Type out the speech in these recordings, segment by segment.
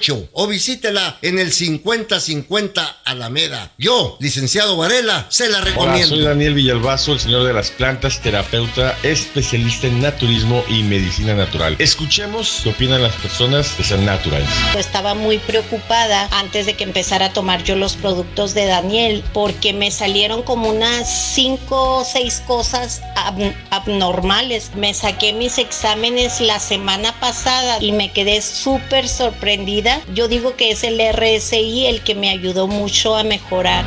8 o visítela en el 5050 Alameda. Yo, licenciado Varela, se la recomiendo. Hola, soy Daniel Villalbazo, el señor de las plantas, terapeuta, especialista en naturismo y medicina natural. Escuchemos qué opinan las personas de San Naturals. Estaba muy preocupada antes de que empezara a tomar yo los productos de Daniel porque me salieron como unas 5 o 6 cosas abnormales. Me saqué mis exámenes la semana pasada y me quedé súper sorprendida. Yo digo que es el RSI el que me ayudó mucho a mejorar.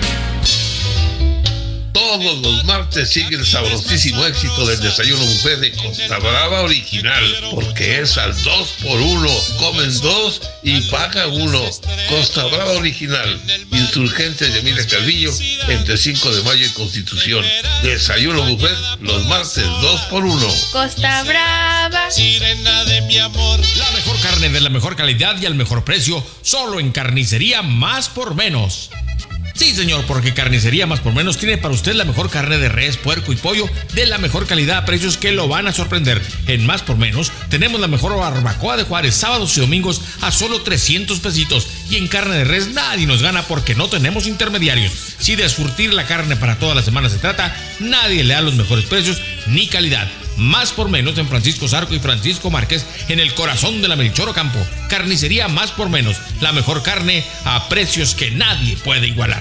Todos los martes sigue el sabrosísimo éxito del desayuno buffet de Costa Brava Original, porque es al 2x1, comen 2 y pagan 1. Costa Brava Original, Insurgentes de Emilia Calvillo, entre 5 de mayo y Constitución. Desayuno buffet los martes 2x1. Costa Brava, sirena de mi amor. La mejor carne de la mejor calidad y al mejor precio, solo en Carnicería Más por Menos. Sí, señor, porque Carnicería Más por Menos tiene para usted la mejor carne de res, puerco y pollo de la mejor calidad a precios que lo van a sorprender. En Más por Menos tenemos la mejor barbacoa de Juárez, sábados y domingos a solo 300 pesitos. Y en carne de res nadie nos gana porque no tenemos intermediarios. Si de surtir la carne para toda la semana se trata, nadie le da los mejores precios ni calidad. Más por Menos en Francisco Zarco y Francisco Márquez, en el corazón de la Melchor Ocampo. Carnicería Más por Menos, la mejor carne a precios que nadie puede igualar.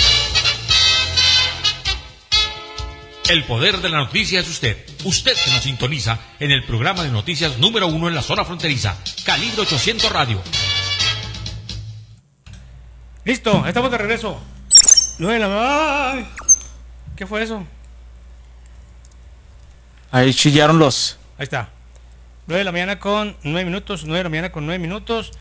El poder de la noticia es usted. Usted que nos sintoniza en el programa de noticias número 1 en la zona fronteriza, Calibre 800 Radio. Listo, estamos de regreso. ¡Ay! ¿Qué fue eso? Ahí chillaron los. Ahí está. 9 de la mañana con 9 minutos. 9 de la mañana con 9 minutos.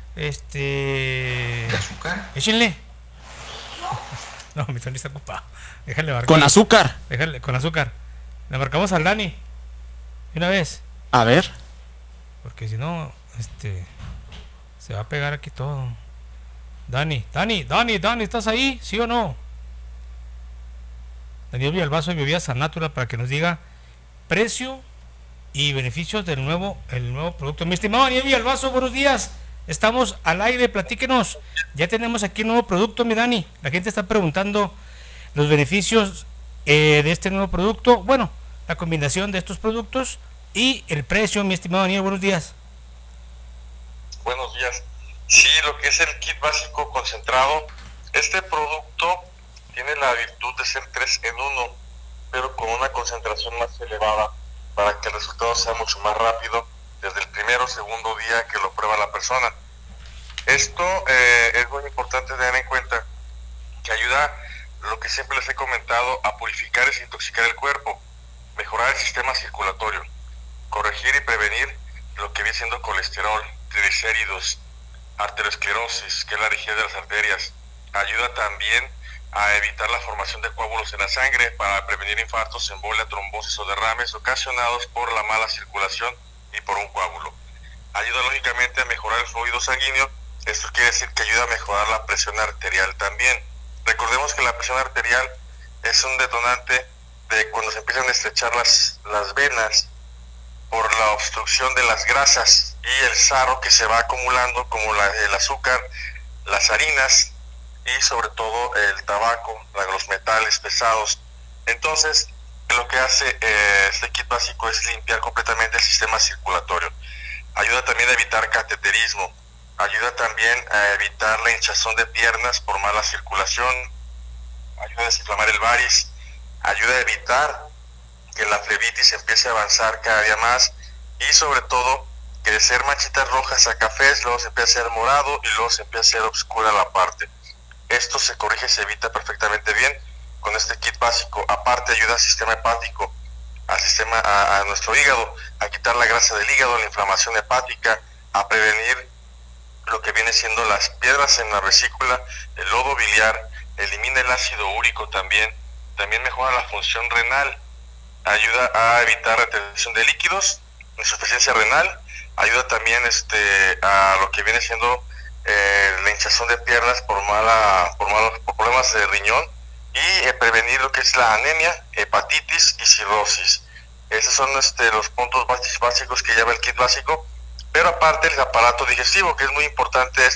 ¿Azúcar? Échenle. No, mi Tony está ocupado. Déjale marcar. Con azúcar. Déjale, con azúcar. Le marcamos al Dani. Una vez. A ver. Porque si no, se va a pegar aquí todo. Dani, ¿estás ahí? ¿Sí o no? Daniel Villalbazo y Bebida San Natural para que nos diga precio y beneficios del nuevo producto. Mi estimado Daniel Villalbazo, buenos días. Estamos al aire, platíquenos. Ya tenemos aquí un nuevo producto, mi Dani. La gente está preguntando los beneficios de este nuevo producto. Bueno, la combinación de estos productos y el precio, mi estimado Daniel, buenos días. Buenos días. Sí, lo que es el kit básico concentrado, este producto tiene la virtud de ser 3 en 1, pero con una concentración más elevada para que el resultado sea mucho más rápido desde el primero o segundo día que lo prueba la persona. Esto es muy importante tener en cuenta que ayuda, lo que siempre les he comentado, a purificar y desintoxicar el cuerpo, mejorar el sistema circulatorio, corregir y prevenir lo que viene siendo colesterol, triglicéridos, arteriosclerosis, que es la rigidez de las arterias. Ayuda también a evitar la formación de coágulos en la sangre para prevenir infartos, embolia, trombosis o derrames ocasionados por la mala circulación y por un coágulo. Ayuda lógicamente a mejorar el fluido sanguíneo. Esto quiere decir que ayuda a mejorar la presión arterial también. Recordemos que la presión arterial es un detonante de cuando se empiezan a estrechar las venas por la obstrucción de las grasas y el sarro que se va acumulando, como el azúcar, las harinas y sobre todo el tabaco, los metales pesados. Entonces, lo que hace este kit básico es limpiar completamente el sistema circulatorio. Ayuda también a evitar cateterismo, ayuda también a evitar la hinchazón de piernas por mala circulación, ayuda a desinflamar el varis, ayuda a evitar que la flebitis empiece a avanzar cada día más y sobre todo que de ser manchitas rojas a cafés, luego se empieza a hacer morado y luego se empieza a hacer oscura la parte. Esto se corrige y se evita perfectamente bien con este kit básico. Aparte ayuda al sistema hepático, a nuestro hígado, a quitar la grasa del hígado, la inflamación hepática, a prevenir lo que viene siendo las piedras en la vesícula, el lodo biliar, elimina el ácido úrico también mejora la función renal, ayuda a evitar retención de líquidos, insuficiencia renal, ayuda también a lo que viene siendo la hinchazón de piernas por problemas de riñón y prevenir lo que es la anemia, hepatitis y cirrosis. Esos son los puntos básicos que lleva el kit básico, pero aparte el aparato digestivo, que es muy importante